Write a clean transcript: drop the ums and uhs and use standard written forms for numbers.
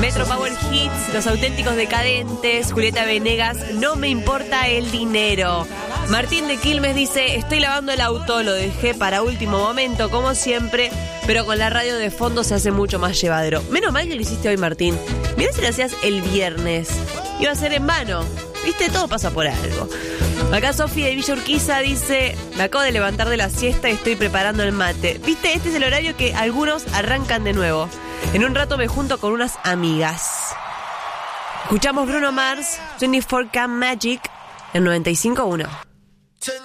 Metro Power Hits, Los Auténticos Decadentes, Julieta Venegas, No me importa el dinero. Martín de Quilmes dice, estoy lavando el auto, lo dejé para último momento, como siempre, pero con la radio de fondo se hace mucho más llevadero. Menos mal que lo hiciste hoy, Martín. Mirá si lo hacías el viernes. Iba a ser en vano. Viste, todo pasa por algo. Acá Sofía de Villa Urquiza dice, me acabo de levantar de la siesta y estoy preparando el mate. Viste, este es el horario que algunos arrancan de nuevo. En un rato me junto con unas amigas. Escuchamos Bruno Mars, 24K Magic, en 95.1.